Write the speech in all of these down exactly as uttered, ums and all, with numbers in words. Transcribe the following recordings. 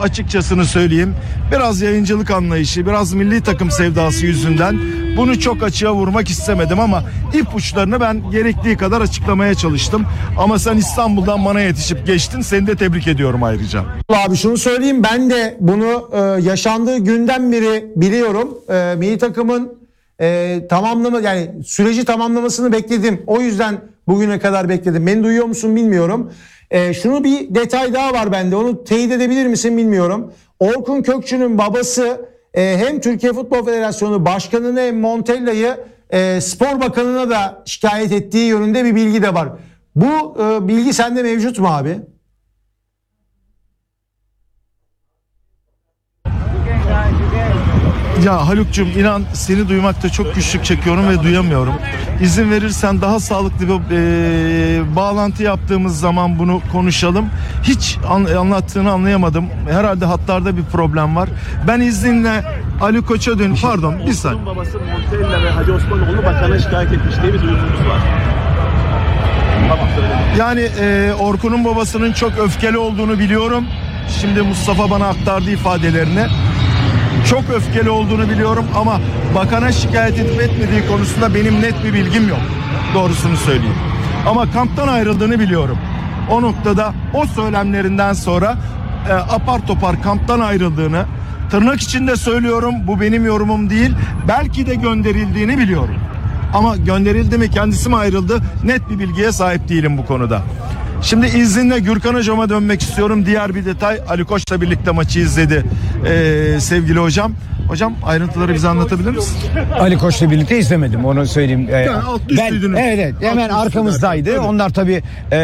açıkçasını söyleyeyim. Biraz yayıncılık anlayışı, biraz milli takım sevdası yüzünden bunu çok açığa vurmak istemedim ama ipuçlarını ben gerektiği kadar açıklamaya çalıştım. Ama sen İstanbul'dan bana yetişip geçtin. Seni de tebrik ediyorum ayrıca. Abi şunu söyleyeyim, ben de bunu e, yaşandığı günden beri biliyorum. E, milli takımın e, tamamlama yani süreci tamamlamasını bekledim. O yüzden bugüne kadar bekledim. Beni duyuyor musun bilmiyorum. E, şunu bir detay daha var bende. Onu teyit edebilir misin bilmiyorum. Orkun Kökçü'nün babası e, hem Türkiye Futbol Federasyonu Başkanı'nı hem Montella'yı e, Spor Bakanı'na da şikayet ettiği yönünde bir bilgi de var. Bu e, bilgi sende mevcut mu abi? Ya Haluk'cum, inan seni duymakta çok güçlük çekiyorum ve duyamıyorum. İzin verirsen daha sağlıklı bir e, bağlantı yaptığımız zaman bunu konuşalım. Hiç an, anlattığını anlayamadım. Herhalde hatlarda bir problem var. Ben izninle Ali Koç'a dön. Pardon bir saniye. Orkun'un babası Montella ve Hacı Osmanoğlu bakana şikayet etmiş diye bir duyumumuz var. Yani e, Orkun'un babasının çok öfkeli olduğunu biliyorum. Şimdi Mustafa bana aktardı ifadelerini. Çok öfkeli olduğunu biliyorum ama bakana şikayet edip etmediği konusunda benim net bir bilgim yok. Doğrusunu söyleyeyim. Ama kamptan ayrıldığını biliyorum. O noktada o söylemlerinden sonra e, apar topar kamptan ayrıldığını, tırnak içinde söylüyorum, bu benim yorumum değil, belki de gönderildiğini biliyorum. Ama gönderildi mi, kendisi mi ayrıldı, net bir bilgiye sahip değilim bu konuda. Şimdi izninle Gürkan Hocam'a dönmek istiyorum. Diğer bir detay, Ali Koç'la birlikte maçı izledi ee, sevgili hocam. Hocam ayrıntıları bize anlatabilir misin? Ali Koç'la birlikte izlemedim, onu söyleyeyim. Ee, yani alt üstüydünüz. Evet evet, hemen alt arkamızdaydı. Tabii. Onlar tabii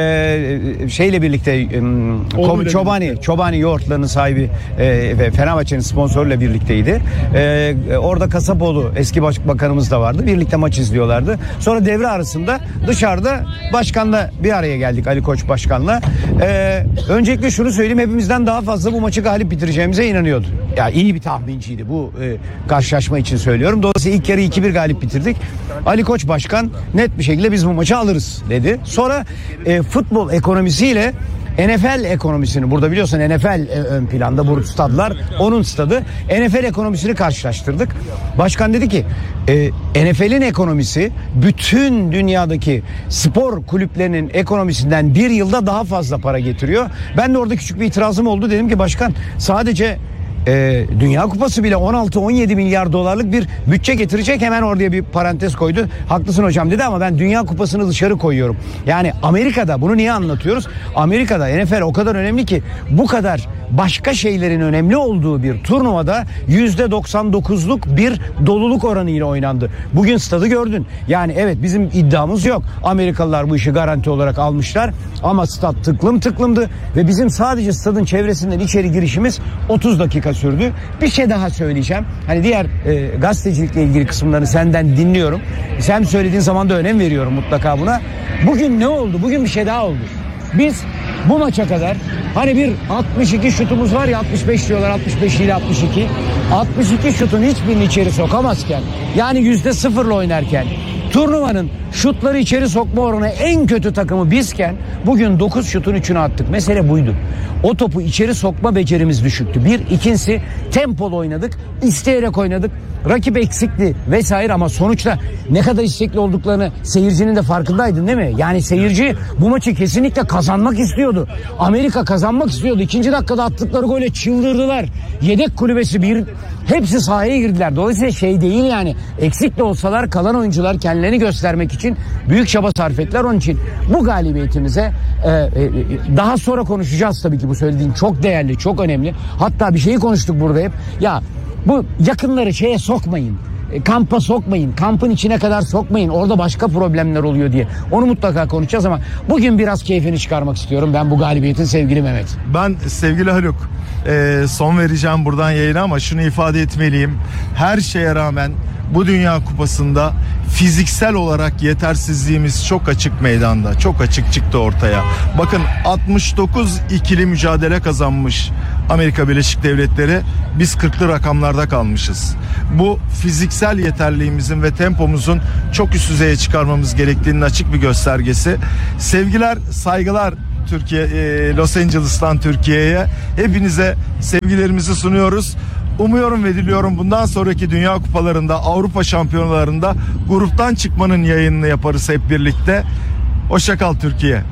e, şeyle birlikte e, Kom, Çobani, Çobani yoğurtlarının sahibi e, ve Fenerbahçe'nin sponsoruyla birlikteydi. E, orada Kasapoğlu eski başbakanımız da vardı. Birlikte maç izliyorlardı. Sonra devre arasında dışarıda başkanla bir araya geldik, Ali Koç başkanla. E, öncelikle şunu söyleyeyim, hepimizden daha fazla bu maçı galip bitireceğimize inanıyordu. Ya iyi bir tahminciydi bu e, karşılaşma için söylüyorum. Dolayısıyla ilk yarı iki bir galip bitirdik. Ali Koç başkan net bir şekilde biz bu maçı alırız dedi. Sonra e, futbol ekonomisiyle N F L ekonomisini, burada biliyorsun N F L ön planda, bu stadlar onun stadı, N F L ekonomisini karşılaştırdık. Başkan dedi ki e, N F L'in ekonomisi bütün dünyadaki spor kulüplerinin ekonomisinden bir yılda daha fazla para getiriyor. Ben de orada küçük bir itirazım oldu. Dedim ki başkan, sadece Ee, Dünya Kupası bile on altı on yedi milyar dolarlık bir bütçe getirecek. Hemen oraya bir parantez koydu. Haklısın hocam dedi ama ben Dünya Kupası'nı dışarı koyuyorum. Yani Amerika'da, bunu niye anlatıyoruz? Amerika'da N F L o kadar önemli ki bu kadar başka şeylerin önemli olduğu bir turnuvada yüzde doksan dokuzluk bir doluluk oranıyla oynandı. Bugün stadı gördün. Yani evet, bizim iddiamız yok. Amerikalılar bu işi garanti olarak almışlar ama stat tıklım tıklımdı ve bizim sadece stadın çevresinden içeri girişimiz otuz dakika sürdü. Bir şey daha söyleyeceğim. Hani diğer e, gazetecilikle ilgili kısımlarını senden dinliyorum. Sen söylediğin zaman da önem veriyorum mutlaka buna. Bugün ne oldu? Bugün bir şey daha oldu. Biz bu maça kadar hani bir altmış iki şutumuz var ya, altmış beş diyorlar, altmış beş ile altmış iki. altmış iki şutun hiçbirini içeri sokamazken, yani yüzde sıfırla oynarken, turnuvanın şutları içeri sokma oranı en kötü takımı bizken bugün dokuz şutun üçünü attık. Mesele buydu. O topu içeri sokma becerimiz düşüktü. Bir, ikincisi tempolu oynadık, isteyerek oynadık. Rakip eksikti vesaire ama sonuçta ne kadar istekli olduklarını seyircinin de farkındaydın değil mi? Yani seyirci bu maçı kesinlikle kazanmak istiyordu. Amerika kazanmak istiyordu. İkinci dakikada attıkları golle çıldırdılar. Yedek kulübesi bir, hepsi sahaya girdiler. Dolayısıyla şey değil yani, eksik de olsalar kalan oyuncular kendilerini göstermek için büyük çaba sarf ettiler. Onun için bu galibiyetimize e, e, daha sonra konuşacağız tabii ki, bu söylediğin çok değerli, çok önemli. Hatta bir şeyi konuştuk burada hep. Ya bu yakınları şeye sokmayın, kampa sokmayın, kampın içine kadar sokmayın, orada başka problemler oluyor diye. Onu mutlaka konuşacağız ama bugün biraz keyfini çıkarmak istiyorum ben bu galibiyetin sevgili Mehmet. Ben sevgili Haluk e, son vereceğim buradan yayına ama şunu ifade etmeliyim. Her şeye rağmen bu Dünya Kupası'nda fiziksel olarak yetersizliğimiz çok açık meydanda. Çok açık çıktı ortaya. Bakın altmış dokuz ikili mücadele kazanmış Amerika Birleşik Devletleri. Biz kırklı rakamlarda kalmışız. Bu fiziksel yeterliğimizin ve tempomuzun çok üst düzeye çıkarmamız gerektiğinin açık bir göstergesi. Sevgiler, saygılar Türkiye, e, Los Angeles'tan Türkiye'ye. Hepinize sevgilerimizi sunuyoruz. Umuyorum ve diliyorum bundan sonraki Dünya Kupalarında, Avrupa Şampiyonalarında gruptan çıkmanın yayınını yaparız hep birlikte. Hoşça kal Türkiye.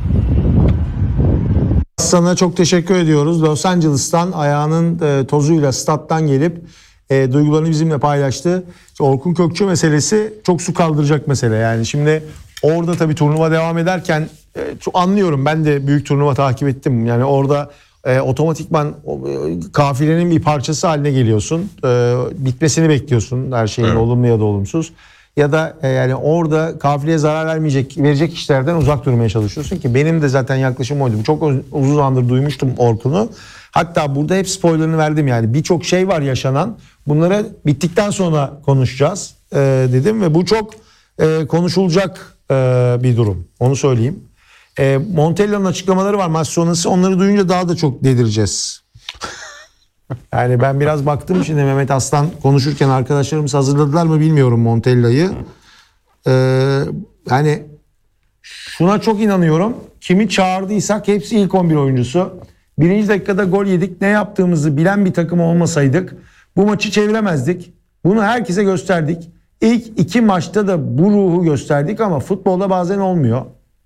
Sana çok teşekkür ediyoruz. Los Angeles'tan ayağının e, tozuyla stat'tan gelip e, duygularını bizimle paylaştı. Orkun Kökçü meselesi çok su kaldıracak mesele. Yani şimdi orada tabii turnuva devam ederken e, çok anlıyorum. Ben de büyük turnuva takip ettim. Yani orada e, otomatikman e, kafilenin bir parçası haline geliyorsun. E, bitmesini bekliyorsun her şeyin, evet, olumlu ya da olumsuz. Ya da e, yani orada kafileye zarar vermeyecek, verecek işlerden uzak durmaya çalışıyorsun ki benim de zaten yaklaşım oydu. Çok uzun zamandır duymuştum Orkun'u. Hatta burada hep spoilerını verdim yani. Birçok şey var yaşanan. Bunları bittikten sonra konuşacağız e, dedim ve bu çok e, konuşulacak e, bir durum. Onu söyleyeyim. E, Montella'nın açıklamaları var maç sonrası. Onları duyunca daha da çok delireceğiz. Yani ben biraz baktım şimdi Mehmet Aslan konuşurken arkadaşlarımız hazırladılar mı bilmiyorum Montella'yı. Ee, yani şuna çok inanıyorum. Kimi çağırdıysak hepsi ilk on bir oyuncusu. Birinci dakikada gol yedik. Ne yaptığımızı bilen bir takım olmasaydık bu maçı çeviremezdik. Bunu herkese gösterdik. İlk iki maçta da bu ruhu gösterdik ama futbolda bazen olmuyor.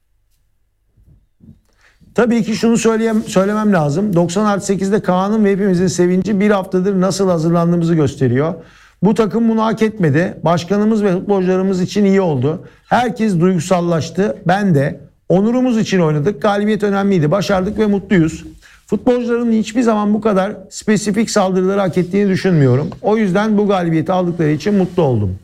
Tabii ki şunu söyleyem, söylemem lazım. doksan artı sekizde Kaan'ın ve hepimizin sevinci bir haftadır nasıl hazırlandığımızı gösteriyor. Bu takım bunu hak etmedi. Başkanımız ve futbolcularımız için iyi oldu. Herkes duygusallaştı. Ben de. Onurumuz için oynadık. Galibiyet önemliydi. Başardık ve mutluyuz. Futbolcuların hiçbir zaman bu kadar spesifik saldırıları hak ettiğini düşünmüyorum. O yüzden bu galibiyeti aldıkları için mutlu oldum.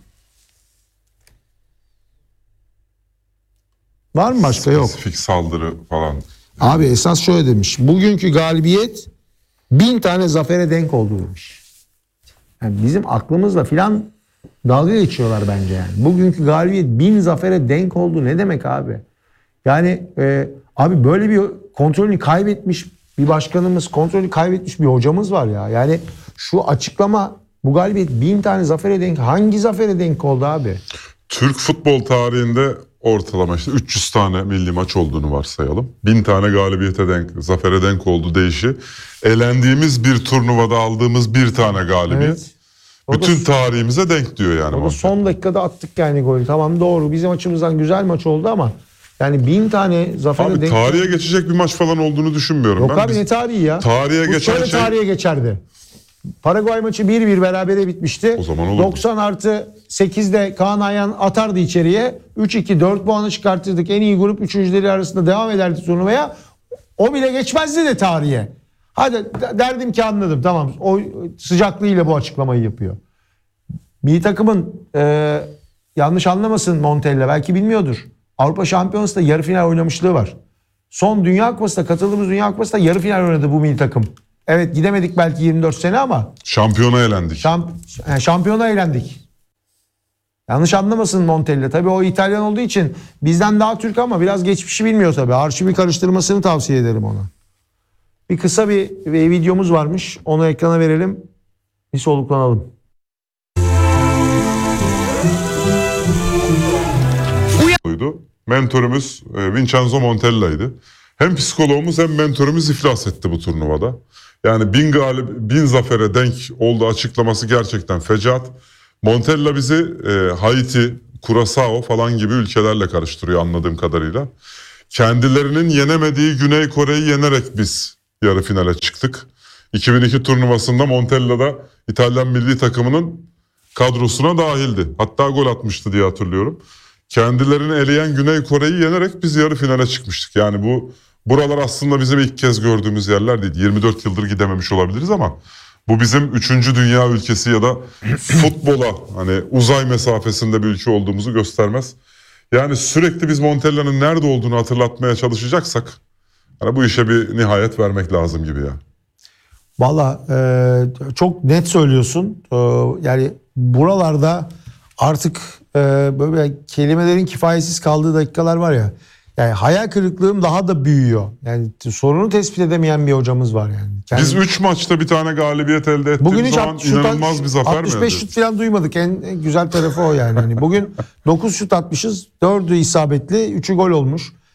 Var mı başka? Yok. Spesifik saldırı falan. Abi esas şöyle demiş. Bugünkü galibiyet bin tane zafere denk oldu demiş. Yani bizim aklımızla filan dalga geçiyorlar bence yani. Bugünkü galibiyet bin zafere denk oldu ne demek abi? Yani e, abi böyle bir kontrolünü kaybetmiş bir başkanımız, kontrolünü kaybetmiş bir hocamız var ya. Yani şu açıklama, bu galibiyet bin tane zafere denk, hangi zafere denk oldu abi? Türk futbol tarihinde ortalama işte üç yüz tane milli maç olduğunu varsayalım. bin tane galibiyete denk, zafere denk oldu deyişi. Elendiğimiz bir turnuvada aldığımız bir tane galibiyet. Evet. Bütün da, tarihimize denk diyor yani. O da son dakikada attık yani golü. Tamam doğru, bizim açımızdan güzel maç oldu ama yani bin tane zafere abi, denk... Tarihe geçecek bir maç falan olduğunu düşünmüyorum. Yok ben. abi, ne tarihi ya? Tarihe Bu geçen şöyle şey... tarihe geçerdi. Paraguay maçı bir bir berabere bitmişti. O zaman olurdu. doksan artı sekizde Kaan Ayhan atardı içeriye. üç iki dört puanı çıkartırdık. En iyi grup üçüncüleri arasında devam ederdi turnuvaya. O bile geçmezdi de tarihe. Hadi derdim ki anladım, tamam. O sıcaklığıyla bu açıklamayı yapıyor. Bir takımın e, yanlış anlamasın Montella, belki bilmiyordur. Avrupa Şampiyonası'nda yarı final oynamışlığı var. Son Dünya Kupası'na katıldığımız Dünya Kupası'nda yarı final oynadı bu milli takım. Evet, gidemedik belki yirmi dört sene ama şampiyona elendik. Şamp yani şampiyona elendik. Yanlış anlamasın Montella. Tabii o İtalyan olduğu için bizden daha Türk ama biraz geçmişi bilmiyor tabii. Arşivi karıştırmasını tavsiye ederim ona. Bir kısa bir, bir videomuz varmış. Onu ekrana verelim. Bir soluklanalım. Mentorumuz Vincenzo Montella'ydı. Hem psikologumuz hem mentorumuz iflas etti bu turnuvada. Yani bin galip, bin zafere denk oldu açıklaması gerçekten fecaat. Montella bizi e, Haiti, Curaçao falan gibi ülkelerle karıştırıyor anladığım kadarıyla. Kendilerinin yenemediği Güney Kore'yi yenerek biz yarı finale çıktık. iki bin iki turnuvasında Montella da İtalyan milli takımının kadrosuna dahildi. Hatta gol atmıştı diye hatırlıyorum. Kendilerini eleyen Güney Kore'yi yenerek biz yarı finale çıkmıştık. Yani bu buralar aslında bizim ilk kez gördüğümüz yerler değil. yirmi dört yıldır gidememiş olabiliriz ama bu bizim üçüncü dünya ülkesi ya da futbola hani uzay mesafesinde bir ülke olduğumuzu göstermez. Yani sürekli biz Montella'nın nerede olduğunu hatırlatmaya çalışacaksak hani bu işe bir nihayet vermek lazım gibi ya. Valla e, çok net söylüyorsun. E, yani buralarda artık e, böyle kelimelerin kifayetsiz kaldığı dakikalar var ya. Yani hayal kırıklığım daha da büyüyor. Yani sorunu tespit edemeyen bir hocamız var yani. Kendi... Biz üç maçta bir tane galibiyet elde ettiğimiz bugün hiç zaman şut, inanılmaz bir zafer mi elde altmış beş şut falan duymadık. En, en güzel tarafı o yani. yani bugün dokuz şut atmışız. dördü isabetli, üçü gol olmuş.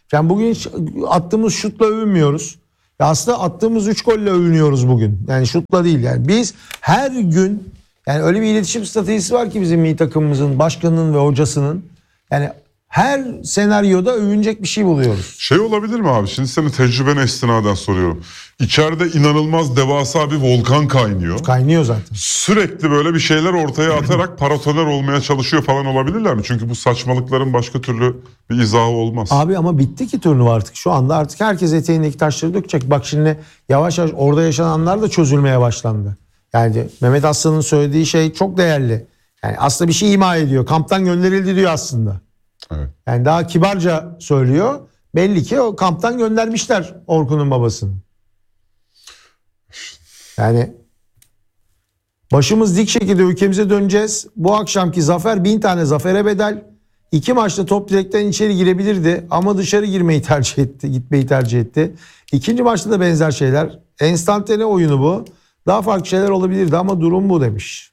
Yani bugün hiç attığımız şutla övünmüyoruz. Ya aslında attığımız üç golle övünüyoruz bugün. Yani şutla değil yani. Biz her gün yani öyle bir iletişim stratejisi var ki bizim milli takımımızın, başkanının ve hocasının. Yani her senaryoda övünecek bir şey buluyoruz. Şey olabilir mi abi? Şimdi senin tecrübene istinaden soruyorum. İçeride inanılmaz devasa bir volkan kaynıyor. Kaynıyor zaten. Sürekli böyle bir şeyler ortaya atarak paratoner olmaya çalışıyor falan olabilirler mi? Çünkü bu saçmalıkların başka türlü bir izahı olmaz. Abi ama bitti ki turnuva artık. Şu anda artık herkes eteğindeki taşları dökecek. Bak şimdi yavaş yavaş orada yaşananlar da çözülmeye başlandı. Yani Mehmet Aslan'ın söylediği şey çok değerli. Yani aslında bir şey ima ediyor. Kamptan gönderildi diyor aslında. Evet. Yani daha kibarca söylüyor. Belli ki o kamptan göndermişler Orkun'un babasını. Yani başımız dik şekilde ülkemize döneceğiz. Bu akşamki zafer bin tane zafere bedel. İki maçta top direkten içeri girebilirdi ama dışarı girmeyi tercih etti, gitmeyi tercih etti. İkinci maçta da benzer şeyler. Enstantane oyunu bu. Daha farklı şeyler olabilirdi ama durum bu demiş.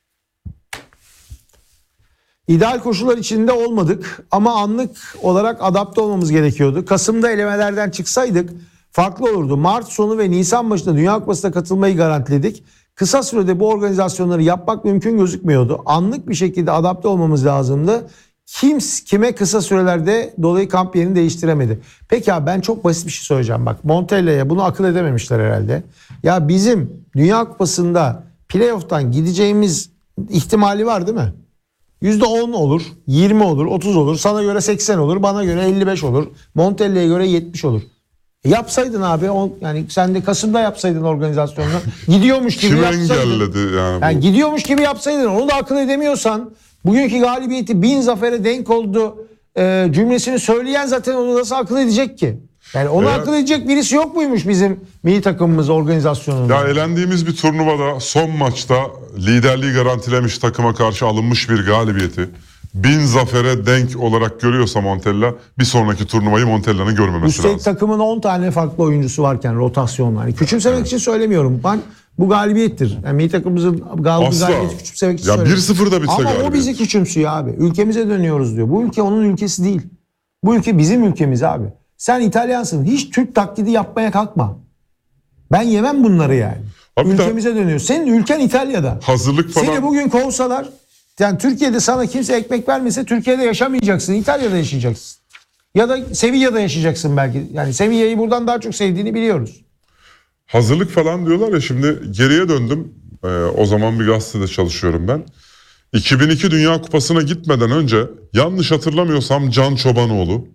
İdeal koşullar içinde olmadık ama anlık olarak adapte olmamız gerekiyordu. Kasım'da elemelerden çıksaydık farklı olurdu. Mart sonu ve Nisan başında Dünya Kupası'na katılmayı garantiledik. Kısa sürede bu organizasyonları yapmak mümkün gözükmüyordu. Anlık bir şekilde adapte olmamız lazımdı. Kim kime kısa sürelerde dolayı kamp yerini değiştiremedi. Peki abi ben çok basit bir şey söyleyeceğim. Bak Montella'ya bunu akıl edememişler herhalde. Ya bizim Dünya Kupası'nda playoff'tan gideceğimiz ihtimali var değil mi? yüzde on olur, yirmi olur, otuz olur. Sana göre seksen olur, bana göre elli beş olur. Montella'ya göre yetmiş olur. E yapsaydın abi, on, yani sen de Kasım'da yapsaydın organizasyonunu. Gidiyormuş gibi Kim yapsaydın. engelledi yani, yani bu? gidiyormuş gibi yapsaydın. Onu da akıl edemiyorsan, bugünkü galibiyeti bin zafere denk oldu e, cümlesini söyleyen zaten onu nasıl akıl edecek ki? Yani onu Eğer- akıl edecek birisi yok muymuş bizim milli takımımız organizasyonunda? Ya elendiğimiz bir turnuvada son maçta liderliği garantilemiş takıma karşı alınmış bir galibiyeti bin zafere denk olarak görüyorsa Montella, bir sonraki turnuvayı Montella'nın görmemesi Üstelik lazım. takımın on tane farklı oyuncusu varken rotasyonlar. Yani küçümsemek evet. için söylemiyorum. Ben bu galibiyettir. Yani milli takımımızın gal- Asla. galibiyeti küçümsemek için Ya söylemiyorum. bir sıfır da bitse Ama galibiyet. o bizi küçümsüyor abi. Ülkemize dönüyoruz diyor. Bu ülke onun ülkesi değil. Bu ülke bizim ülkemiz abi. Sen İtalyansın. Hiç Türk taklidi yapmaya kalkma. Ben yemem bunları yani. Abi Ülkemize dönüyoruz. Senin ülken İtalya'da. Hazırlık falan. Seni bugün kovsalar, yani Türkiye'de sana kimse ekmek vermese Türkiye'de yaşamayacaksın. İtalya'da yaşayacaksın. Ya da Sevilla'da yaşayacaksın belki. Yani Sevilla'yı buradan daha çok sevdiğini biliyoruz. Hazırlık falan diyorlar ya, şimdi geriye döndüm. Ee, o zaman bir gazetede çalışıyorum ben. iki bin iki Dünya Kupası'na gitmeden önce yanlış hatırlamıyorsam Can Çobanoğlu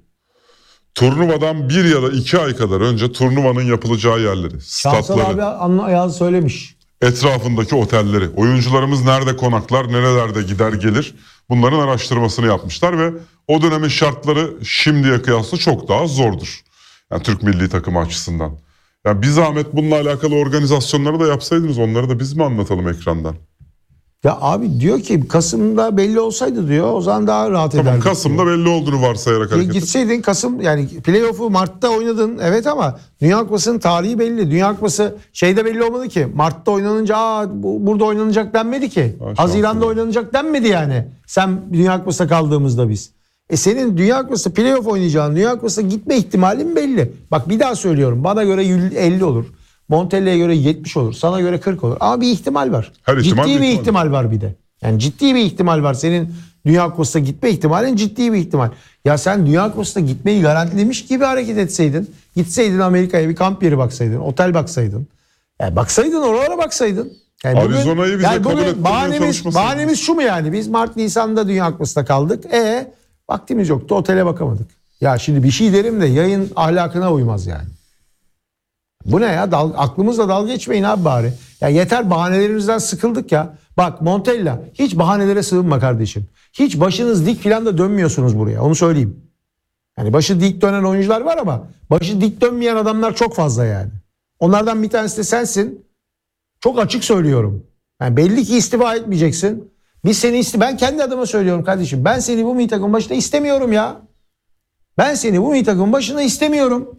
turnuvadan bir ya da iki ay kadar önce turnuvanın yapılacağı yerleri, Şansal statları, abi Anla Ayaz söylemiş. etrafındaki otelleri, oyuncularımız nerede konaklar, nerelerde gider gelir, bunların araştırmasını yapmışlar ve o dönemin şartları şimdiye kıyasla çok daha zordur. Yani Türk milli takımı açısından. Yani bir zahmet bununla alakalı organizasyonları da yapsaydınız, onları da biz mi anlatalım ekrandan? Ya abi diyor ki Kasım'da belli olsaydı diyor, o zaman daha rahat Tamam, ederdik. Kasım'da diyor. belli olduğunu varsayarak E, hareket et. Gitseydin Kasım, yani playoff'u Mart'ta oynadın evet, ama Dünya Kupası'nın tarihi belli. Dünya Kupası şeyde belli olmadı ki. Mart'ta oynanınca aa, bu, burada oynanacak denmedi ki. Ha, Haziran'da şanslı. oynanacak denmedi yani. Sen Dünya Kupası'na kaldığımızda biz. E senin Dünya Kupası playoff oynayacağın, Dünya Kupası'na gitme ihtimalin belli. Bak bir daha söylüyorum, bana göre elli olur. Montella'ya göre yetmiş olur. Sana göre kırk olur. Ama bir ihtimal var. Her ihtimal ciddi bir bir ihtimal. ihtimal var bir de. Yani ciddi bir ihtimal var. Senin Dünya Kupası'na gitme ihtimalin ciddi bir ihtimal. Ya sen Dünya Kupası'na gitmeyi garantilemiş gibi hareket etseydin. Gitseydin Amerika'ya bir kamp yeri baksaydın. Otel baksaydın. Yani baksaydın, oralara baksaydın. Yani Arizona'yı bize kabul bugün ettirmeye bahanemiz, çalışmasın. bahanemiz şu mu yani? Biz Mart Nisan'da Dünya Kupası'na kaldık. E vaktimiz yoktu, otele bakamadık. Ya şimdi bir şey derim de yayın ahlakına uymaz yani. Bu ne ya? Dal, aklımızla dalga geçmeyin abi bari. Ya yeter, bahanelerimizden sıkıldık ya. Bak Montella, hiç bahanelere sığınma kardeşim. Hiç başınız dik falan da dönmüyorsunuz buraya. Onu söyleyeyim. Yani başı dik dönen oyuncular var ama başı dik dönmeyen adamlar çok fazla yani. Onlardan bir tanesi de sensin. Çok açık söylüyorum. Yani belli ki istifa etmeyeceksin. Biz seni isti ben kendi adıma söylüyorum kardeşim. Ben seni bu milli takımın başında istemiyorum ya. Ben seni bu milli takımın başında istemiyorum.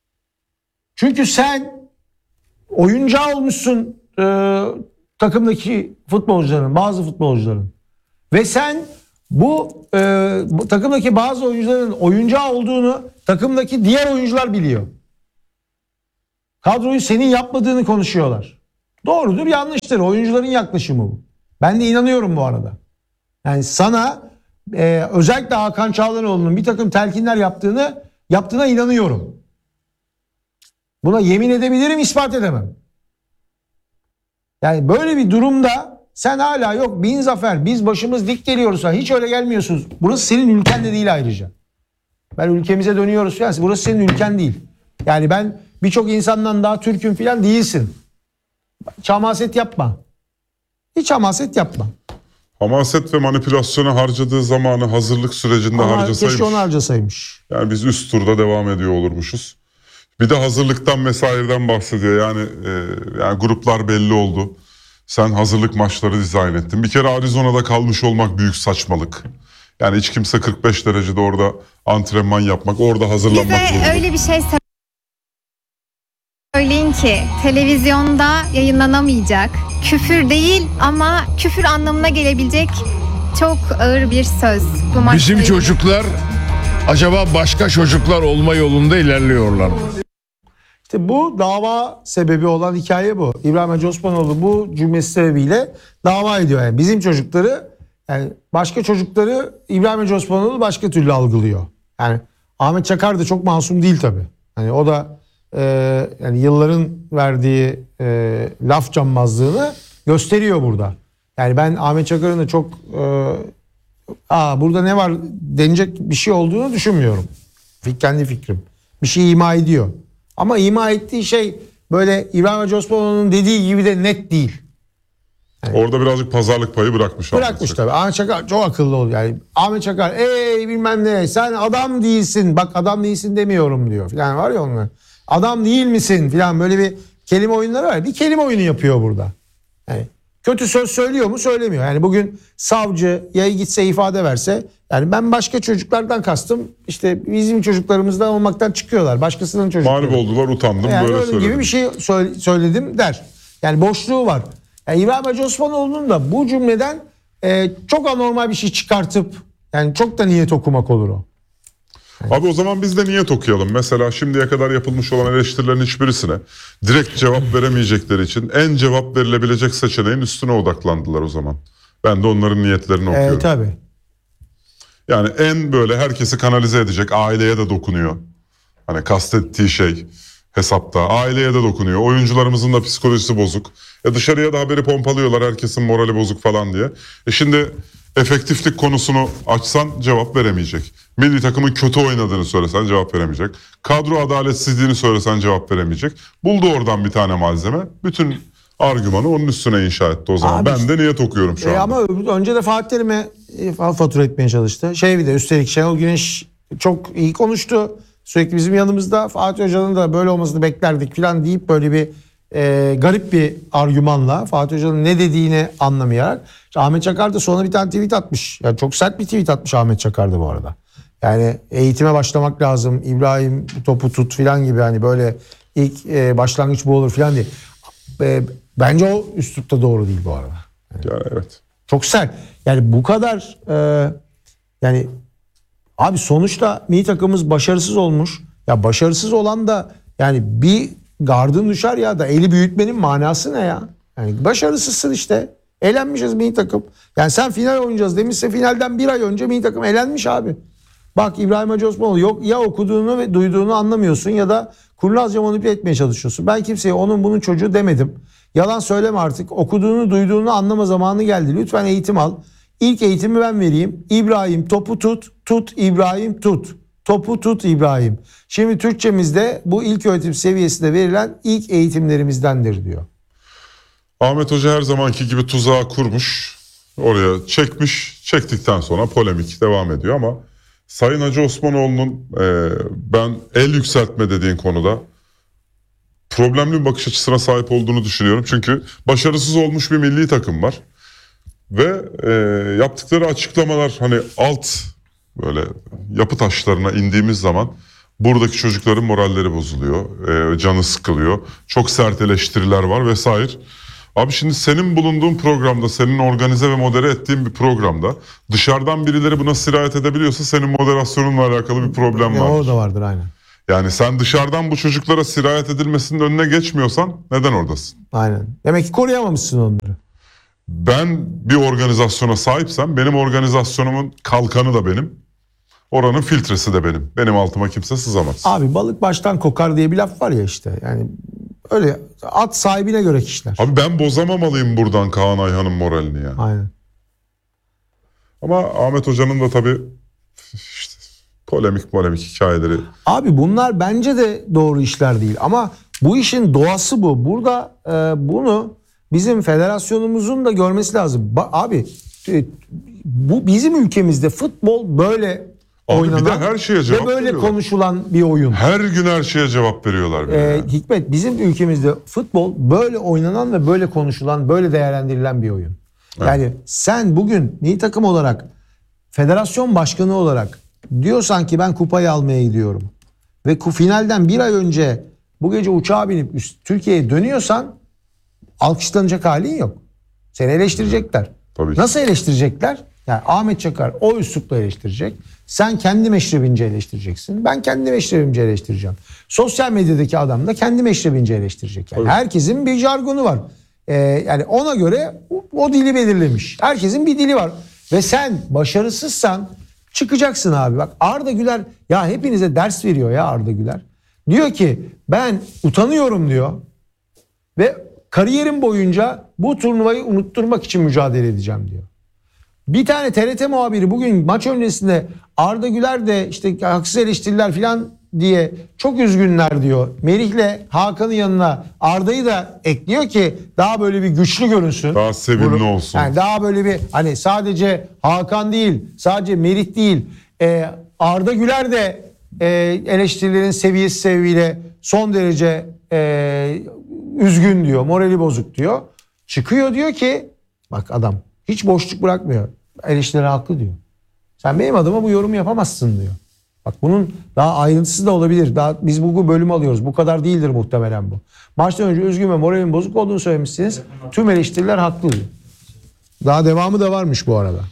Çünkü sen oyuncağı olmuşsun e, takımdaki futbolcuların, bazı futbolcuların. Ve sen bu, e, bu takımdaki bazı oyuncuların oyuncağı olduğunu Takımdaki diğer oyuncular biliyor. Kadroyu senin yapmadığını konuşuyorlar. Doğrudur, yanlıştır. Oyuncuların yaklaşımı bu. Ben de inanıyorum bu arada. Yani sana e, özellikle Hakan Çağlanoğlu'nun bir takım telkinler yaptığını yaptığına inanıyorum. Buna yemin edebilirim, ispat edemem. Yani böyle bir durumda sen hala yok bin zafer, biz başımız dik geliyoruz. Hiç öyle gelmiyorsunuz. Burası senin ülken de değil ayrıca. Ben ülkemize dönüyoruz falan. Burası senin ülken değil. Yani ben birçok insandan daha Türk'üm falan değilsin. Hiç hamaset yapma. Hiç hamaset yapma. Hamaset ve manipülasyona harcadığı zamanı hazırlık sürecinde Ama harcasaymış. keşke onu harcasaymış. Yani biz üst turda devam ediyor olurmuşuz. Bir de hazırlıktan vesaireden bahsediyor. Yani e, yani gruplar belli oldu. Sen hazırlık maçları dizayn ettin. Bir kere Arizona'da kalmış olmak büyük saçmalık. Yani hiç kimse kırk beş derecede orada antrenman yapmak, orada hazırlanmak Bize zorunda. öyle bir şey söyleyin ki televizyonda yayınlanamayacak, küfür değil ama küfür anlamına gelebilecek çok ağır bir söz. Bu maçla Bizim ilgili. çocuklar acaba başka çocuklar olma yolunda ilerliyorlar mı? İşte bu dava sebebi olan hikaye bu. İbrahim Hacı Osmanoğlu bu cümlesi sebebiyle dava ediyor. Yani bizim çocukları, yani başka çocukları İbrahim Hacı Osmanoğlu başka türlü algılıyor. Yani Ahmet Çakar da çok masum değil tabii. Hani o da e, yani yılların verdiği e, laf cambazlığını gösteriyor burada. Yani ben Ahmet Çakar'ın da çok e, aa burada ne var denecek bir şey olduğunu düşünmüyorum. Kendi fikrim. Bir şey ima ediyor. Ama ima ettiği şey böyle İbrahim Hacı Osmanoğlu'nun dediği gibi de net değil. Orada birazcık pazarlık payı bırakmış. Bırakmış tabii. Ahmet Çakar çok akıllı oldu. Yani Ahmet Çakar ey bilmem ne sen adam değilsin. Bak adam değilsin demiyorum diyor. Falan var ya onlar. Adam değil misin falan böyle bir kelime oyunları var. Bir kelime oyunu yapıyor burada. Yani kötü söz söylüyor mu söylemiyor. Yani bugün savcı ya gitse ifade verse yani ben başka çocuklardan kastım işte bizim çocuklarımızdan olmaktan çıkıyorlar. Başkasının çocukları. Mağlup oldular, utandım, Yani böyle öyle söyledim. gibi bir şey söyle- söyledim der. Yani boşluğu var. Yani İbrahim Hacı Osmanoğlu'nun da bu cümleden e, çok anormal bir şey çıkartıp yani çok da niyet okumak olur o. Abi o zaman biz de niyet okuyalım. Mesela şimdiye kadar yapılmış olan eleştirilerin hiçbirisine direkt cevap veremeyecekleri için en cevap verilebilecek seçeneğin üstüne odaklandılar o zaman. Ben de onların niyetlerini okuyorum. E, tabii. Yani en böyle herkesi kanalize edecek, aileye de dokunuyor. Hani kastettiği şey hesapta. Aileye de dokunuyor. Oyuncularımızın da psikolojisi bozuk. E dışarıya da haberi pompalıyorlar, herkesin morali bozuk falan diye. E şimdi efektiflik konusunu açsan cevap veremeyecek. Milli takımın kötü oynadığını söylesen cevap veremeyecek. Kadro adaletsizliğini söylesen cevap veremeyecek. Buldu oradan bir tane malzeme. Bütün argümanı onun üstüne inşa etti o zaman. Abi ben de niyet okuyorum şu E, anda. ama öbür- önce de Fatih Terim'e e, fatura etmeye çalıştı. Şey bir de üstelik Şenol Güneş çok iyi konuştu. Sürekli bizim yanımızda Fatih Hoca'nın da böyle olmasını beklerdik falan deyip böyle bir e, garip bir argümanla Fatih Hoca'nın ne dediğini anlamayarak. İşte Ahmet Çakar da sonra bir tane tweet atmış. Yani çok sert bir tweet atmış Ahmet Çakar da bu arada. Yani eğitime başlamak lazım. İbrahim topu tut falan gibi hani böyle ilk e, başlangıç bu olur falan diye. E, bence o üslupta doğru değil bu arada. Yani evet. Çok sert. Yani bu kadar e, yani abi sonuçta milli takımımız başarısız olmuş. Ya başarısız olan da yani bir gardın düşer ya da eli büyütmenin manası ne ya? Yani başarısızsın işte. Elenmişiz milli takım. Yani sen final oynayacağız demişse finalden bir ay önce milli takım elenmiş abi. Bak İbrahim Hacı Osmanoğlu yok ya okuduğunu ve duyduğunu anlamıyorsun ya da kurnazca manipüle etmeye çalışıyorsun. Ben kimseye onun bunun çocuğu demedim. Yalan söyleme artık. Okuduğunu duyduğunu anlama zamanı geldi. Lütfen eğitim al. İlk eğitimi ben vereyim. İbrahim topu tut, tut İbrahim tut. Topu tut İbrahim. Şimdi Türkçemizde bu ilk öğretim seviyesinde verilen ilk eğitimlerimizdendir diyor. Ahmet Hoca her zamanki gibi tuzağı kurmuş. Oraya çekmiş. Çektikten sonra polemik devam ediyor ama Sayın Hacı Osmanoğlu'nun e, ben el yükseltme dediğin konuda problemli bir bakış açısına sahip olduğunu düşünüyorum. Çünkü başarısız olmuş bir milli takım var. Ve e, yaptıkları açıklamalar hani alt böyle yapı taşlarına indiğimiz zaman buradaki çocukların moralleri bozuluyor. E, canı sıkılıyor. Çok sert eleştiriler var vesaire. Abi şimdi senin bulunduğun programda, senin organize ve modere ettiğin bir programda dışarıdan birileri buna sirayet edebiliyorsa senin moderasyonunla alakalı bir problem E, var. o da vardır aynen. Yani sen dışarıdan bu çocuklara sirayet edilmesinin önüne geçmiyorsan neden oradasın? Aynen. Demek ki koruyamamışsın onları. Ben bir organizasyona sahipsem benim organizasyonumun kalkanı da benim. Oranın filtresi de benim. Benim altıma kimse sızamaz. Abi balık baştan kokar diye bir laf var ya işte. Yani öyle at sahibine göre kişiler. Abi ben bozamamalıyım buradan Kaan Ayhan'ın moralini ya. Aynen. Ama Ahmet Hoca'nın da tabii işte polemik polemik hikayeleri. Abi bunlar bence de doğru işler değil ama bu işin doğası bu. Burada e, bunu bizim federasyonumuzun da görmesi lazım. Ba- abi e, bu bizim ülkemizde futbol böyle Abi bir de oynanan her şeye ve cevap böyle veriyorlar. konuşulan bir oyun. Her gün her şeye cevap veriyorlar. bir de Ee, ya. Hikmet, bizim ülkemizde futbol böyle oynanan ve böyle konuşulan, böyle değerlendirilen bir oyun. Yani sen bugün milli takım olarak, federasyon başkanı olarak diyorsan ki ben kupayı almaya gidiyorum ve ku- finalden bir ay önce bu gece uçağa binip üst- Türkiye'ye dönüyorsan alkışlanacak halin yok. Seni eleştirecekler. Tabii ki. Nasıl eleştirecekler? Yani Ahmet Çakar o üslupla eleştirecek. Sen kendi meşrebince eleştireceksin. Ben kendi meşrebimce eleştireceğim. Sosyal medyadaki adam da kendi meşrebince eleştirecek. Yani herkesin bir jargonu var. Ee, yani ona göre o, o dili belirlemiş. Herkesin bir dili var. Ve sen başarısızsan çıkacaksın abi. Bak Arda Güler ya hepinize ders veriyor ya Arda Güler. Diyor ki ben utanıyorum diyor. Ve kariyerim boyunca bu turnuvayı unutturmak için mücadele edeceğim diyor. Bir tane T R T muhabiri bugün maç öncesinde Arda Güler de işte haksız eleştiriler falan diye çok üzgünler diyor. Merih'le Hakan'ın yanına Arda'yı da ekliyor ki daha böyle bir güçlü görünsün. Daha sevimli Bunu- olsun. Yani daha böyle bir hani sadece Hakan değil, sadece Merih değil, e, Arda Güler de e, eleştirilerin seviyesi sebebiyle son derece e, üzgün diyor, morali bozuk diyor. Çıkıyor diyor ki bak adam hiç boşluk bırakmıyor. Eleştirileri haklı diyor. Sen benim adıma bu yorumu yapamazsın diyor. Bak bunun daha ayrıntısı da olabilir. Daha biz bu bölümü alıyoruz. Bu kadar değildir muhtemelen bu. Maçtan önce üzgün ve moralin bozuk olduğunu söylemişsiniz. Tüm eleştiriler haklı diyor. Daha devamı da varmış bu arada.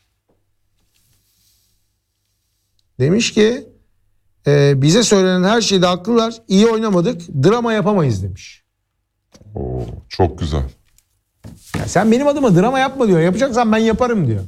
Demiş ki e, bize söylenen her şeyde haklılar. İyi oynamadık. Drama yapamayız demiş. Oo, çok güzel. Ya sen benim adıma drama yapma diyor. Yapacaksan ben yaparım diyor.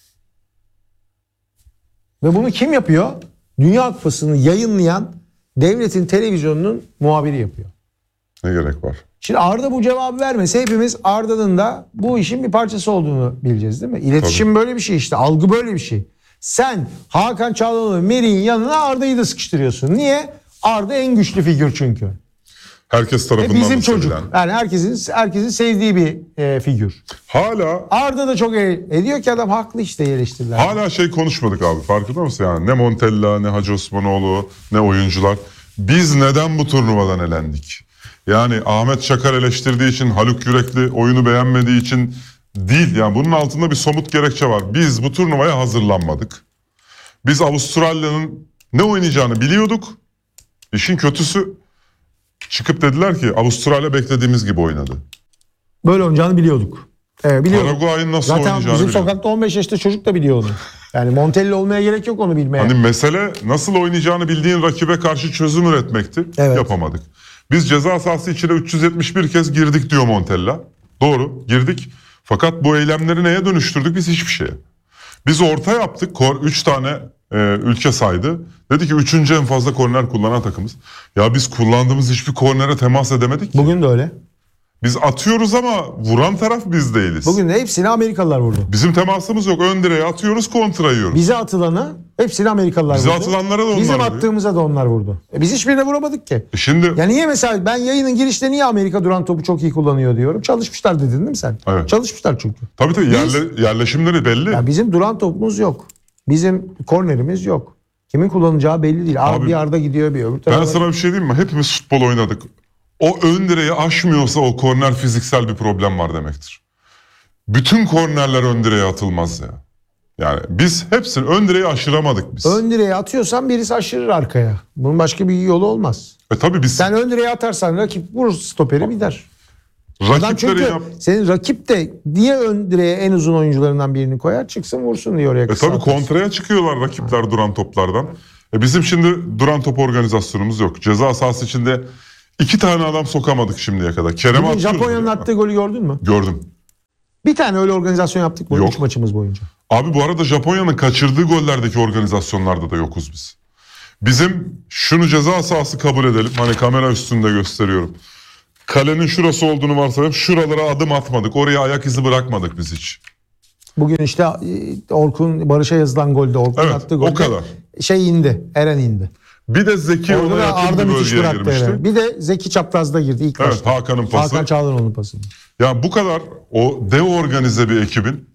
Ve bunu kim yapıyor? Dünya Kupası'nı yayınlayan devletin televizyonunun muhabiri yapıyor. Ne gerek var? Şimdi Arda bu cevabı vermese hepimiz Arda'nın da bu işin bir parçası olduğunu bileceğiz değil mi? İletişim böyle bir şey işte. Algı böyle bir şey. Sen Hakan Çalhanoğlu ve Merih'in yanına Arda'yı da sıkıştırıyorsun. Niye? Arda en güçlü figür çünkü. Herkes Ve tarafından bizim da çocuk. sevilen. Yani herkesin herkesin sevdiği bir e, figür. Hala Arda da çok e- ediyor ki adam haklı işte eleştiriler. hala şey konuşmadık abi, farkında mısın? Yani ne Montella, ne Hacı Osmanoğlu, ne oyuncular. Biz neden bu turnuvadan elendik? Yani Ahmet Çakar eleştirdiği için, Haluk Yürekli oyunu beğenmediği için değil. Yani bunun altında bir somut gerekçe var. Biz bu turnuvaya hazırlanmadık. Biz Avustralya'nın ne oynayacağını biliyorduk. İşin kötüsü çıkıp dediler ki Avustralya beklediğimiz gibi oynadı. Böyle oynayacağını biliyorduk. Evet, biliyorduk. Paraguay'ın nasıl Zaten oynayacağını bizim biliyorduk. sokakta on beş yaşında çocuk da biliyor onu. Yani Montella olmaya gerek yok onu bilmeye. Hani mesele nasıl oynayacağını bildiğin rakibe karşı çözüm üretmekti. Evet. Yapamadık. Biz ceza sahası içine üç yüz yetmiş bir kez girdik diyor Montella. Doğru, girdik. Fakat bu eylemleri neye dönüştürdük? Biz hiçbir şeye. Biz orta yaptık. üç tane e, ülke saydı. Dedi ki üçüncü en fazla korner kullanan takımız. Ya biz kullandığımız hiçbir kornere temas edemedik ki. Bugün de öyle. Biz atıyoruz ama vuran taraf biz değiliz. Bugün de hepsini Amerikalılar vurdu. Bizim temasımız yok. Ön direğe atıyoruz, kontra yiyoruz. Bize atılanı hepsini Amerikalılar Bize vurdu. atılanlara da onlar Bizim vuruyor. attığımıza da onlar vurdu. E biz hiçbirine vuramadık ki. E şimdi Ya niye mesela ben yayının girişte niye Amerika duran topu çok iyi kullanıyor diyorum. Çalışmışlar dedin değil mi sen? Evet. Çalışmışlar çünkü. tabii tabii Biz- yerle- yerleşimleri belli. Ya bizim duran topumuz yok. Bizim kornerimiz yok. Kimin kullanacağı belli değil. Abi, Abi, bir Arda gidiyor bir öbür Ben tarafa. sana bir şey diyeyim mi? Hepimiz futbol oynadık. O ön direği aşmıyorsa o korner fiziksel bir problem var demektir. Bütün kornerler ön direğe atılmaz ya. Yani biz hepsini ön direği aşıramadık biz. Ön direğe atıyorsan birisi aşırır arkaya. Bunun başka bir yolu olmaz. E tabii biz Sen ön direğe atarsan rakip vurur stoperi gider. Adam Rakipleri çünkü yap- senin rakip de niye ön direğe en uzun oyuncularından birini koyar çıksın vursun diyor oraya E kısa tabii atarsın. kontraya çıkıyorlar rakipler duran toplardan. E bizim şimdi duran top organizasyonumuz yok. Ceza sahası içinde iki tane adam sokamadık şimdiye kadar. Kerem'e Bugün atıyoruz. Japonya'nın ya. attığı golü gördün mü? Gördüm. Bir tane öyle organizasyon yaptık bu Yok. üç maçımız boyunca. Abi bu arada Japonya'nın kaçırdığı gollerdeki organizasyonlarda da yokuz biz. Bizim şunu ceza sahası kabul edelim. Hani kamera üstünde gösteriyorum. Kalenin şurası olduğunu varsayalım. Şuralara adım atmadık. Oraya ayak izi bırakmadık biz hiç. Bugün işte e, Orkun Barış'a yazılan golde Orkun Evet, attığı o golde kadar. şey indi. Eren indi. Bir de Zeki Orada ona da yakın Arda bir müthiş bölgeye bıraktı girmişti. Eren'e. Bir de Zeki çaprazda girdi ilk Evet, başta. Hakan'ın pası. Hakan Çağlanoğlu'nun pası. Ya bu kadar o dev organize bir ekibin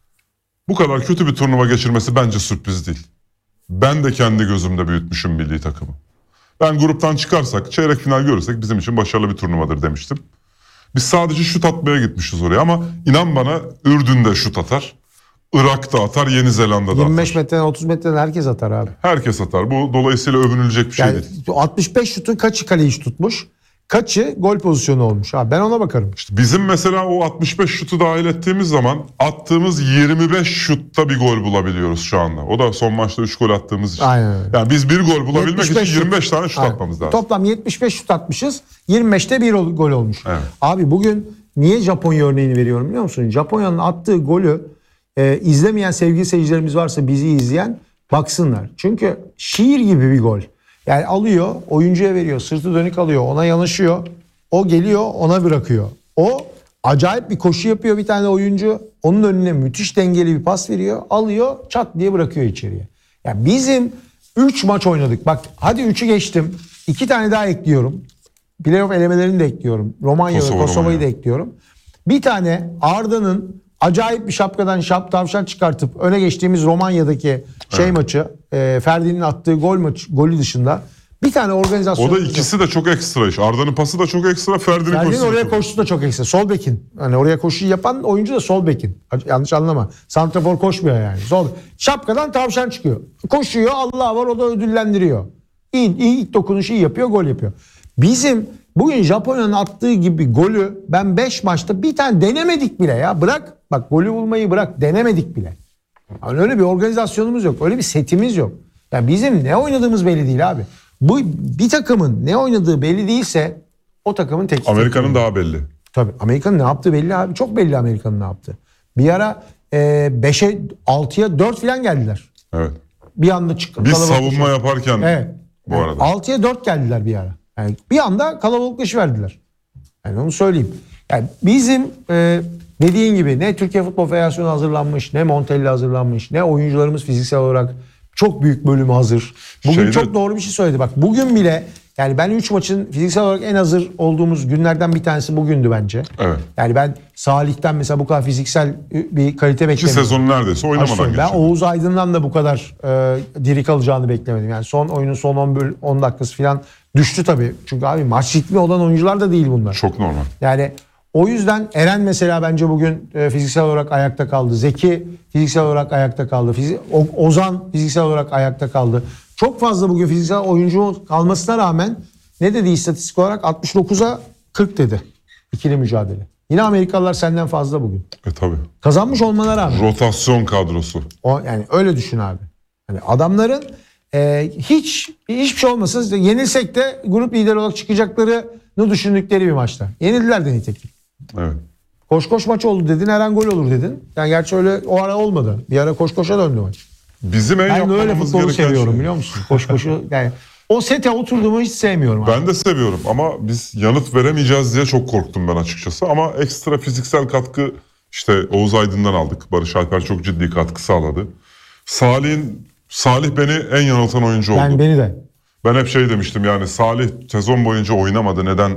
bu kadar kötü bir turnuva geçirmesi bence sürpriz değil. Ben de kendi gözümde büyütmüşüm milli takımı. Ben gruptan çıkarsak, çeyrek final görürsek bizim için başarılı bir turnuvadır demiştim. Biz sadece şut atmaya gitmişiz oraya ama inan bana Ürdün'de şut atar, Irak'ta atar, Yeni Zelanda'da yirmi beş atar. metreden otuz metreden herkes atar abi. Herkes atar. Bu dolayısıyla övünülecek bir şey Yani değil. altmış beş şutun kaçı kaleyi tutmuş? Kaçı gol pozisyonu olmuş? Abi ben ona bakarım. İşte bizim mesela o altmış beş şutu dahil ettiğimiz zaman attığımız yirmi beş şutta bir gol bulabiliyoruz şu anda. O da son maçta üç gol attığımız için. Aynen öyle. Yani biz bir gol bulabilmek yetmiş için beş şut. yirmi beş tane şut Aynen. atmamız lazım. Toplam yetmiş beş şut atmışız. yirmi beşte bir ol- gol olmuş. Evet. Abi bugün niye Japonya örneğini veriyorum biliyor musun? Japonya'nın attığı golü e, izlemeyen sevgili seyircilerimiz varsa bizi izleyen baksınlar. Çünkü şiir gibi bir gol. Yani alıyor, oyuncuya veriyor, sırtı dönük alıyor, ona yanaşıyor. O geliyor, ona bırakıyor. O acayip bir koşu yapıyor bir tane oyuncu. Onun önüne müthiş dengeli bir pas veriyor. Alıyor, çat diye bırakıyor içeriye. Yani bizim üç maç oynadık. Bak hadi üçü geçtim. iki tane daha ekliyorum. Playoff elemelerini de ekliyorum. Romanya ve Kosova, Kosova'yı da Romanya. ekliyorum. Bir tane Arda'nın acayip bir şapkadan şap tavşan çıkartıp öne geçtiğimiz Romanya'daki şey maçı, e, Ferdi'nin attığı gol maçı, golü dışında bir tane organizasyon. O da ikisi de çok ekstra iş. Arda'nın pası da çok ekstra, Ferdi'nin Ferdi'nin koşusu da oraya çok koşusu da çok ekstra. Sol bekin. Hani oraya koşuyu yapan oyuncu da sol bekin. Yanlış anlama. Santrafor koşmuyor yani. Sol. Şapkadan tavşan çıkıyor. Koşuyor, Allah var, o da ödüllendiriyor. İyi, iyi ilk dokunuşu iyi yapıyor, gol yapıyor. Bizim bugün Japonya'nın attığı gibi golü ben beş maçta bir tane denemedik bile ya. Bırak bak, golü bulmayı bırak, denemedik bile. Yani öyle bir organizasyonumuz yok. Öyle bir setimiz yok. Yani bizim ne oynadığımız belli değil abi. Bu bir takımın ne oynadığı belli değilse o takımın teknik. Amerika'nın daha belli. Tabii Amerika'nın ne yaptığı belli abi. Çok belli Amerika'nın ne yaptığı. Bir ara beşe altıya dört falan geldiler. Evet. Bir anda çıktı. Biz savunma yaparken Evet. bu Yani arada. altıya dört geldiler bir ara. Yani bir anda kalabalıklaşıverdiler. Yani onu söyleyeyim. Yani bizim e, dediğin gibi ne Türkiye Futbol Federasyonu hazırlanmış, ne Montella hazırlanmış, ne oyuncularımız fiziksel olarak çok büyük bölümü hazır. Bugün Şeyde- çok doğru bir şey söyledi. Bak bugün bile yani ben üç maçın fiziksel olarak en hazır olduğumuz günlerden bir tanesi bugündü bence. Evet. Yani ben Salih'ten mesela bu kadar fiziksel bir kalite İki beklemiyordum. sezon neredeyse oynamadan Aslında ben geçti. Oğuz Aydın'dan da bu kadar e, diri kalacağını beklemedim. Yani son oyunun son on, böl- on dakikası falan düştü tabii. Çünkü abi maç ritmi olan oyuncular da değil bunlar. Çok normal. Yani o yüzden Eren mesela bence bugün e, fiziksel olarak ayakta kaldı. Zeki fiziksel olarak ayakta kaldı. Fizi- O- Ozan fiziksel olarak ayakta kaldı. Çok fazla bugün fiziksel oyuncu kalmasına rağmen ne dedi istatistik olarak? altmış dokuza kırk dedi ikili mücadele. Yine Amerikalılar senden fazla bugün. E tabii. Kazanmış olmalarına rağmen. Rotasyon kadrosu. O, yani öyle düşün abi. Hani adamların e, hiç hiçbir şey olmasın, yenilsek de grup lideri olarak çıkacaklarını düşündükleri bir maçta. Yenildiler de nitekim. Evet. Koş koş maç oldu dedin, her an gol olur dedin. Yani gerçi öyle o ara olmadı. Bir ara koş koşa döndü maç. Bizim en Ben de öyle yapmamız futbolu gereken seviyorum şey. biliyor musun? Koş koşu yani o sete oturduğumu hiç sevmiyorum. abi. Ben de seviyorum ama biz yanıt veremeyeceğiz diye çok korktum ben açıkçası. Ama ekstra fiziksel katkı işte Oğuz Aydın'dan aldık. Barış Alper çok ciddi katkı sağladı. Salih'in Salih beni en yanıltan oyuncu oldu. Yani beni de. Ben hep şey demiştim yani Salih sezon boyunca oynamadı. Neden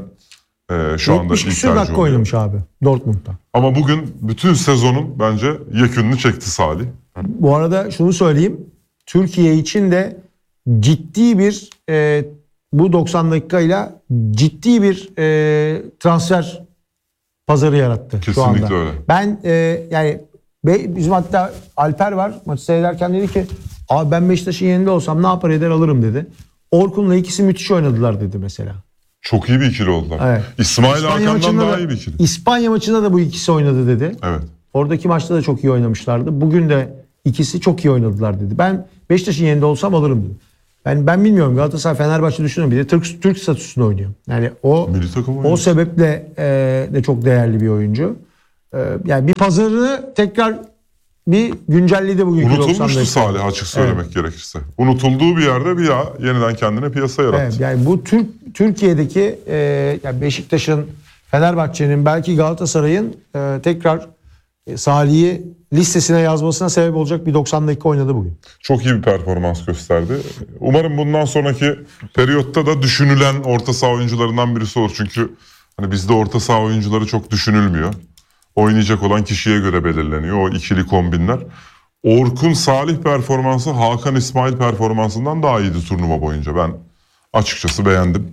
e, şu anda yetmiş ilk küsur tercih dakika oluyor? oynamış abi Dortmund'da. Ama bugün bütün sezonun bence yekününü çekti Salih. Bu arada şunu söyleyeyim. Türkiye için de ciddi bir e, bu doksan dakikayla ciddi bir e, transfer pazarı yarattı şu anda. Kesinlikle öyle. Ben e, yani be- bizim hatta Alper var maçı seyrederken dedi ki abi ben Beşiktaş'ın yerinde olsam ne yapar eder alırım dedi. Orkun'la ikisi müthiş oynadılar dedi mesela. Çok iyi bir ikili oldular. Evet. İsmail İspanya Hakan'dan maçında daha da- iyi bir ikili. İspanya maçında da bu ikisi oynadı dedi. Evet. Oradaki maçta da çok iyi oynamışlardı. Bugün de ikisi çok iyi oynadılar dedi. Ben Beşiktaş'ın yerinde olsam alırım dedi. Ben ben bilmiyorum, Galatasaray Fenerbahçe düşünüyorum. Bir de Türk Türk statüsünde oynuyor. Yani o Milli takım o oyuncusu. sebeple e, de çok değerli bir oyuncu. E, yani bir pazarını tekrar bir güncelledi bugünkü doksan Unutulmuştu beş. Salih, açık söylemek gerekirse. Unutulduğu bir yerde bir ya yeniden kendine piyasa yarattı. Evet, yani bu Türk Türkiye'deki e, yani Beşiktaş'ın, Fenerbahçe'nin, belki Galatasaray'ın e, tekrar e, Salih'i listesine yazmasına sebep olacak bir doksan dakika oynadı bugün. Çok iyi bir performans gösterdi. Umarım bundan sonraki periyotta da düşünülen orta saha oyuncularından birisi olur. Çünkü hani bizde orta saha oyuncuları çok düşünülmüyor. Oynayacak olan kişiye göre belirleniyor o ikili kombinler. Orkun Salih performansı Hakan İsmail performansından daha iyiydi turnuva boyunca. Ben açıkçası beğendim.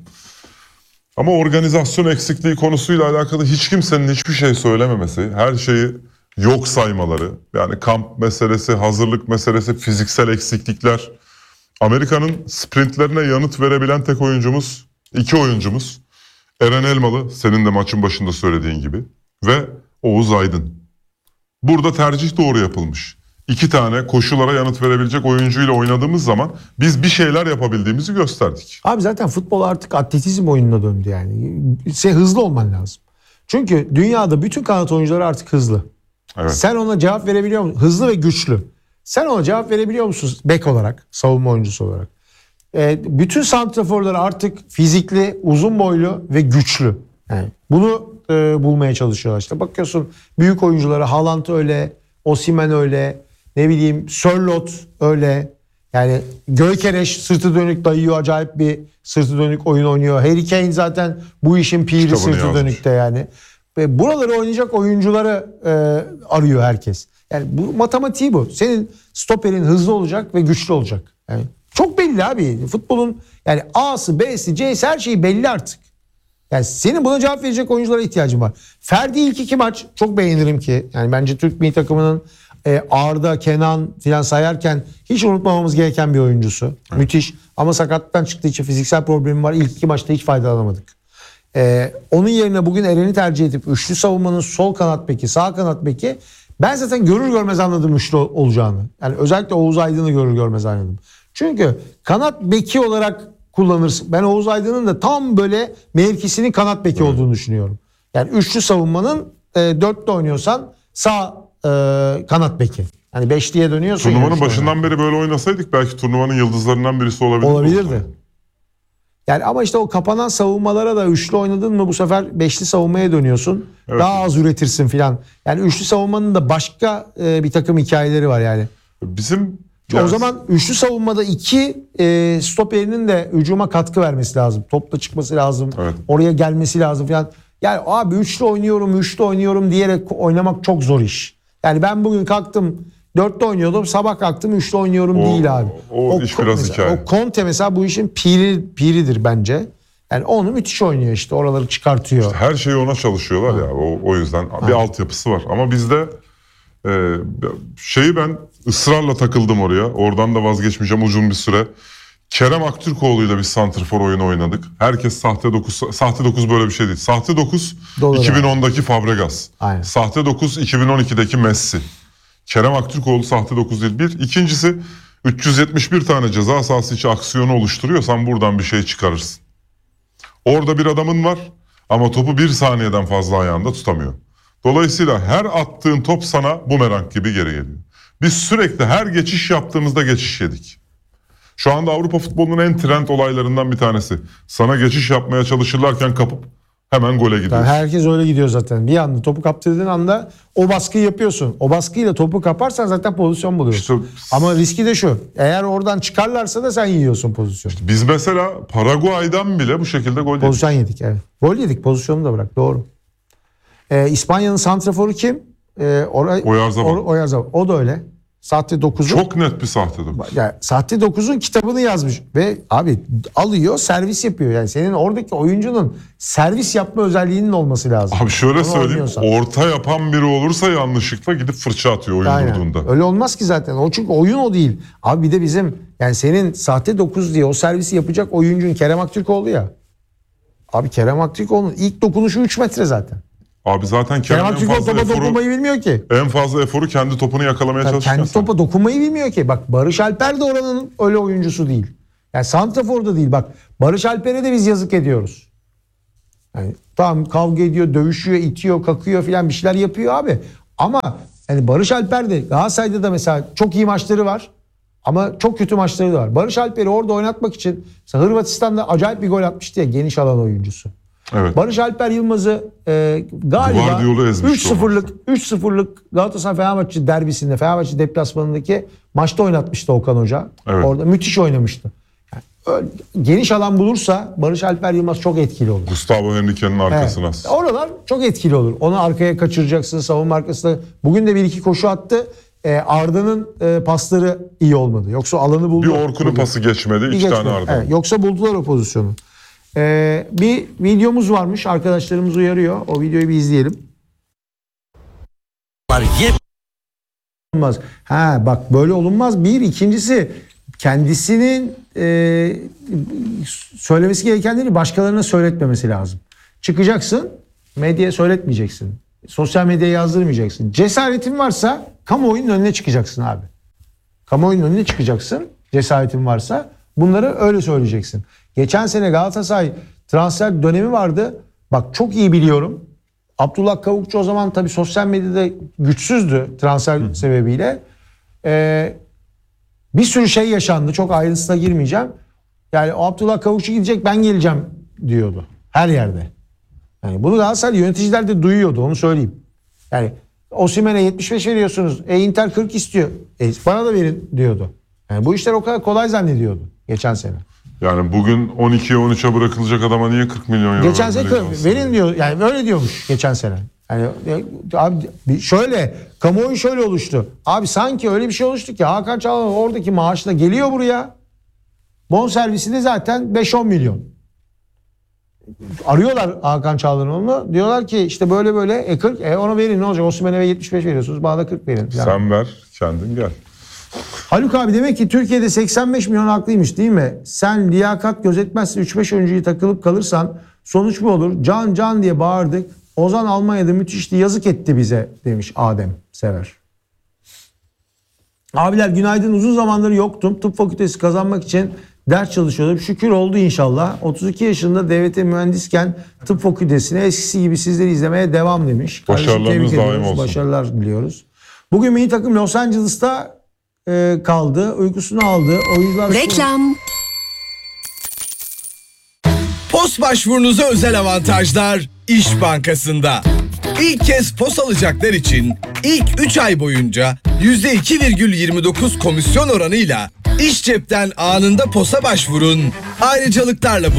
Ama organizasyon eksikliği konusuyla alakalı hiç kimsenin hiçbir şey söylememesi, her şeyi yok saymaları, yani kamp meselesi, hazırlık meselesi, fiziksel eksiklikler. Amerika'nın sprintlerine yanıt verebilen tek oyuncumuz, iki oyuncumuz. Eren Elmalı, senin de maçın başında söylediğin gibi, ve Oğuz Aydın. Burada tercih doğru yapılmış. İki tane koşulara yanıt verebilecek oyuncuyla oynadığımız zaman biz bir şeyler yapabildiğimizi gösterdik. Abi zaten futbol artık atletizm oyununa döndü yani. Sen hızlı olman lazım. Çünkü dünyada bütün kanat oyuncuları artık hızlı. Evet. Sen ona cevap verebiliyor musun? Hızlı ve güçlü. Sen ona cevap verebiliyor musun bek olarak, savunma oyuncusu olarak? Ee, bütün santraforlar artık fizikli, uzun boylu ve güçlü. Yani bunu e, bulmaya çalışıyorlar. İşte bakıyorsun büyük oyunculara, Haaland öyle, Osimhen öyle, ne bileyim Sörloth öyle. Yani Gökereş sırtı dönük dayıyor, acayip bir sırtı dönük oyun oynuyor. Harry Kane zaten bu işin piri, Kitabını sırtı yazmış. dönükte yani. Ve buraları oynayacak oyuncuları e, arıyor herkes. Yani bu matematiği bu. Senin stoperin hızlı olacak ve güçlü olacak. Yani çok belli abi. Futbolun yani A'sı, B'si, C'si her şeyi belli artık. Yani senin buna cevap verecek oyunculara ihtiyacın var. Ferdi ilk iki maç çok beğenirim ki. Yani bence Türk milli takımının e, Arda, Kenan filan sayarken hiç unutmamamız gereken bir oyuncusu. Evet. Müthiş. Ama sakatlıktan çıktığı için fiziksel problemi var. İlk iki maçta hiç faydalanamadık. Ee, onun yerine bugün Eren'i tercih edip üçlü savunmanın sol kanat beki, sağ kanat beki, ben zaten görür görmez anladım üçlü olacağını. Yani özellikle Oğuz Aydın'ı görür görmez anladım. Çünkü kanat beki olarak kullanırsın. Ben Oğuz Aydın'ın da tam böyle mevkisinin kanat beki evet. olduğunu düşünüyorum. Yani üçlü savunmanın e, dörtte oynuyorsan sağ e, kanat beki. Hani beşliye dönüyorsun. Turnuvanın yani başından sonra. beri böyle oynasaydık belki turnuvanın yıldızlarından birisi olabilirdi. Olabilirdi. Yani ama işte o kapanan savunmalara da üçlü oynadın mı bu sefer beşli savunmaya dönüyorsun. Evet. Daha az üretirsin filan. Yani üçlü savunmanın da başka e, bir takım hikayeleri var yani. Bizim yani... O zaman üçlü savunmada iki e, stoperinin de hücuma katkı vermesi lazım. Topla çıkması lazım. Evet. Oraya gelmesi lazım filan. Yani abi üçlü oynuyorum, üçlü oynuyorum diyerek oynamak çok zor iş. Yani ben bugün kalktım dörtte oynuyordum, sabah kalktım üçlü oynuyorum o, değil abi. O, o iş biraz mesela, hikaye. O Conte mesela bu işin piri, piridir bence. Yani onu müthiş oynuyor işte, oraları çıkartıyor. İşte her şeyi ona çalışıyorlar ha. ya o, o yüzden ha. bir altyapısı var. Ama bizde e, şeyi ben ısrarla takıldım oraya. Oradan da vazgeçmeyeceğim uzun bir süre. Kerem Aktürkoğlu'yla bir santrfor oyunu oynadık. Herkes sahte dokuz, sahte dokuz böyle bir şey değil. Sahte dokuz Doğru iki bin ondaki Fabregas. Aynen. Sahte dokuz iki bin on ikideki Messi. Kerem Aktürkoğlu sahte dokuz değil. Bir. İkincisi üç yüz yetmiş bir tane ceza sahası içi aksiyonu oluşturuyorsan buradan bir şey çıkarırsın. Orada bir adamın var ama topu bir saniyeden fazla ayağında tutamıyor. Dolayısıyla her attığın top sana bumerang gibi geri geliyor. Biz sürekli her geçiş yaptığımızda geçiş yedik. Şu anda Avrupa futbolunun en trend olaylarından bir tanesi. Sana geçiş yapmaya çalışırlarken kapıp hemen gole gidiyorsun. Yani herkes öyle gidiyor zaten. Bir anda topu kaptırdığın anda o baskıyı yapıyorsun. O baskıyla topu kaparsan zaten pozisyon buluyorsun. İşte, ama riski de şu. Eğer oradan çıkarlarsa da sen yiyorsun pozisyonu. İşte biz mesela Paraguay'dan bile bu şekilde gol yedik. Pozisyon yedik evet. Gol yedik, pozisyonu da bırak, doğru. Ee, İspanya'nın santraforu kim? Ee, Oray, Oyarzabal. Or, Oyarzabal. O da öyle. Sahte dokuzun. Çok net bir sahte dokuz. Yani sahte dokuzun kitabını yazmış ve abi alıyor, servis yapıyor. Yani senin oradaki oyuncunun servis yapma özelliğinin olması lazım. Abi şöyle söyleyeyim, orta yapan biri olursa yanlışlıkla gidip fırça atıyor oyun Aynen. durduğunda. Öyle olmaz ki zaten. O çünkü oyun o değil. Abi bir de bizim yani senin sahte dokuz diye o servisi yapacak oyuncun Kerem Aktürkoğlu ya. Abi Kerem Aktürkoğlu'nun ilk dokunuşu üç metre zaten. Abi zaten Kerem Kerem en Aktürkoğlu fazla topa eforu, dokunmayı bilmiyor ki. en fazla eforu kendi topunu yakalamaya Yani çalışırken. kendi sen. topa dokunmayı bilmiyor ki. Bak Barış Alper de oranın öyle oyuncusu değil. Yani santrafor da değil. Bak Barış Alper'e de biz yazık ediyoruz. Yani tamam kavga ediyor, dövüşüyor, itiyor, kakıyor filan bir şeyler yapıyor abi. Ama yani Barış Alper de Galatasaray'da da mesela çok iyi maçları var. Ama çok kötü maçları da var. Barış Alper'i orada oynatmak için mesela Hırvatistan'da acayip bir gol atmıştı ya, geniş alan oyuncusu. Evet. Barış Alper Yılmaz'ı e, galiba Guardiola'yı ezmişti üç sıfırlık üç sıfırlık Galatasaray Fenerbahçe derbisinde, Fenerbahçe deplasmanındaki maçta oynatmıştı Okan Hoca. Evet. Orada müthiş oynamıştı. Yani öyle, geniş alan bulursa Barış Alper Yılmaz çok etkili olur. Gustavo Henrique'nin arkasına. Evet. Oralar çok etkili olur. Onu arkaya kaçıracaksın, savunma arkasında. Bugün de bir iki koşu attı. E, Arda'nın e, pasları iyi olmadı. Yoksa alanı buldu. Bir Orkun'un pası geçmedi. Bir iki geçmedi. tane Arda. Evet, yoksa buldular o pozisyonu. E, bir videomuz varmış. Arkadaşlarımız uyarıyor. O videoyu bir izleyelim. Olmaz. Ha bak böyle olunmaz. Bir. İkincisi kendisinin e, söylemesi gerekenleri başkalarına söyletmemesi lazım. Çıkacaksın, medyaya söyletmeyeceksin. Sosyal medyaya yazdırmayacaksın. Cesaretin varsa kamuoyunun önüne çıkacaksın abi. Kamuoyunun önüne çıkacaksın. Cesaretin varsa bunları öyle söyleyeceksin. Geçen sene Galatasaray transfer dönemi vardı. Bak çok iyi biliyorum. Abdullah Kavukçu o zaman tabii sosyal medyada güçsüzdü transfer Hı. sebebiyle. Ee, bir sürü şey yaşandı. Çok ayrıntısına girmeyeceğim. Yani o Abdullah Kavukçu gidecek, ben geleceğim diyordu. Her yerde. Yani bunu Galatasaray yöneticiler de duyuyordu, onu söyleyeyim. Yani Osimhen'e yetmiş beş veriyorsunuz. E Inter kırk istiyor. E bana da verin diyordu. Yani bu işler o kadar kolay zannediyordu geçen sene. Yani bugün on ikiye on üçe bırakılacak adama niye kırk milyon euro Geçen sene vermeyeceğiz? verin diyor. Yani öyle diyormuş geçen sene. Yani abi şöyle kamuoyu şöyle oluştu. Abi sanki öyle bir şey oluştu ki Hakan Çalhanoğlu oradaki maaşla geliyor buraya. Bonservisi de zaten beş on milyon. Arıyorlar Hakan Çalhanoğlu'nu. Diyorlar ki işte böyle böyle e kırk e ona verin, ne olacak? Osimhen'e yetmiş beş veriyorsunuz. Bana da kırk verin. Falan. Sen ver, kendin gel. Haluk abi demek ki Türkiye'de seksen beş milyon haklıymış değil mi? Sen liyakat gözetmezse üç beş oyuncuyu takılıp kalırsan sonuç mu olur? Can can diye bağırdık. Ozan Almanya'da müthişti, yazık etti bize demiş Adem Sever. Abiler günaydın, uzun zamandır yoktum. Tıp fakültesi kazanmak için ders çalışıyordum. Şükür oldu inşallah. otuz iki yaşında devlete mühendisken tıp fakültesine eskisi gibi sizleri izlemeye devam demiş. Başarılarınız Kardeşim, tebrik daim ediyoruz. olsun. Başarılar diliyoruz. Bugün milli takım Los Angeles'ta e, kaldı. Uykusunu aldı. Oyuncular Reklam. Pos başvurunuza özel avantajlar İş Bankası'nda. İlk kez pos alacaklar için ilk üç ay boyunca yüzde iki virgül yirmi dokuz komisyon oranıyla İş Cep'ten anında posa başvurun. Ayrıcalıklarla